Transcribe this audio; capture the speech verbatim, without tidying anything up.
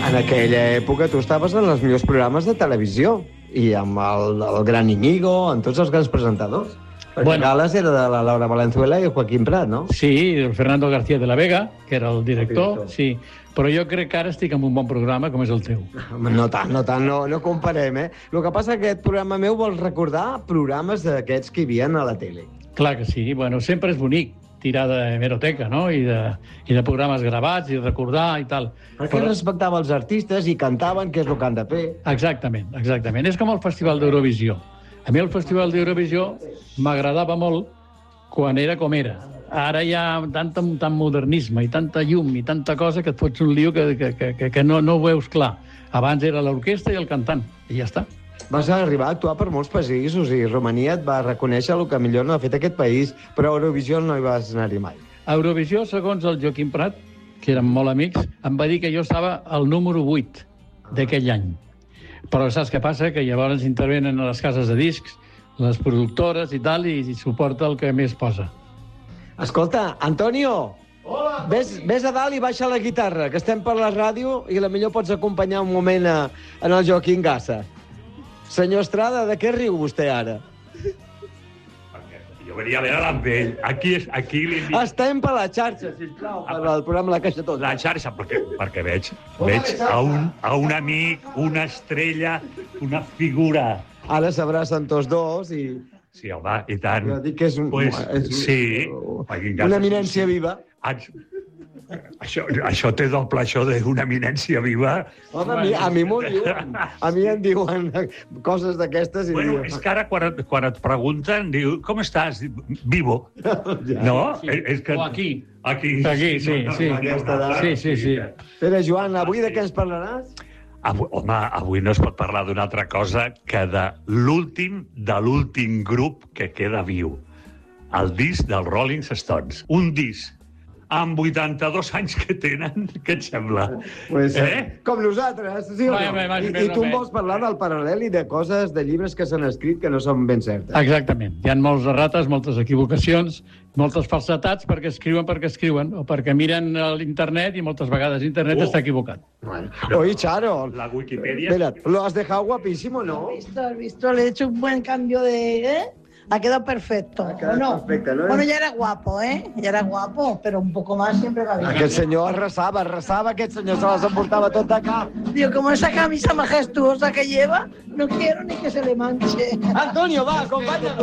En aquella època tu estaves en els millors programes de televisió i amb el, el gran Íñigo, en tots els grans presentadors. Perquè bueno, Gales era de la Laura Valenzuela i el Joaquim Prat, no? Sí, el Fernando García de la Vega, que era el director, el director. Sí. Però jo crec que ara estic en un bon programa com és el teu. No tant, no tant, no, no comparem, eh? El que passa és que aquest programa meu vol recordar programes d'aquests que hi havia a la tele. Clar que sí, bueno, sempre és bonic tirar d'hemeroteca, no? I de, i de programes gravats i recordar i tal. Perquè Però... respectava els artistes i cantaven, que és el que han de fer. Exactament, exactament. És com el Festival d'Eurovisió. A mi el Festival d'Eurovisió m'agradava molt quan era com era. Ara hi ha tant, tant modernisme i tanta llum i tanta cosa que et fots un lío que, que, que, que no, no ho veus clar. Abans era l'orquestra i el cantant, i ja està. Vas arribar a actuar per molts països i Romania et va reconèixer el que millor no ha fet aquest país, però a Eurovisió no hi vas anar-hi mai. A Eurovisió, segons el Joaquim Prat, que érem molt amics, em va dir que jo estava al número vuit d'aquell any. Però saps què passa? Que llavors intervenen a les cases de discs, les productores i tal, i, i suporta el que més posa. Escolta, Antonio, hola, ves, ves a dalt i baixa la guitarra, que estem per la ràdio i potser pots acompanyar un moment a, a el Joaquim Gassa. Senyor Estrada, de què riu vostè ara? Perquè jo venia a veure amb ell. Aquí, aquí li... Estem per la xarxa, sisplau, per al programa La Caixa Tot. La xarxa, perquè, perquè veig, veig a, un, a un amic, una estrella, una figura. Ara s'abracen tots dos i... Sí, home, i tant. Jo dic que és un... Pues, és un sí. Una eminència viva. Això, això té doble, això d'una eminència viva. Home, a mi, a mi m'ho diuen. A mi em diuen coses d'aquestes. I bueno, diuen... és que ara quan et, quan et pregunten, diu, com estàs? Vivo. Ja. No? Sí. És que... O aquí. Aquí. Aquí, sí, sí. Sí, sí, sí. Pere Joan, avui de què ens parlaràs? Avui, home, avui no es pot parlar d'una altra cosa que de l'últim de l'últim grup que queda viu. El disc dels Rolling Stones. Un disc amb vuitanta-dos anys que tenen, què et sembla? Pues, eh? Com nosaltres, sí o no? Vai, vai, I, I tu em vols parlar del paral·lel i de coses, de llibres que s'han escrit que no són ben certes. Exactament. Hi ha molts errates, moltes equivocacions, moltes falsetats perquè escriuen perquè escriuen o perquè miren a l'internet i moltes vegades l'internet oh. està equivocat. Bueno. Oye, Charo. La Wikipedia... Espera, ¿lo has dejado guapísimo, no? Has visto, has visto, le he hecho un buen cambio de... ¿eh? Ha quedado perfecto. Ha quedado no? perfecto, ¿no? Bueno, ya era guapo, ¿eh? Ya era guapo, pero un poco más siempre va bien. Aquest senyor arrasava, arrasava, aquest senyor se les emportava tot de cap. Digo, como esa camisa majestuosa que lleva, no quiero ni que se le manche. Antonio, va, acompáñanos.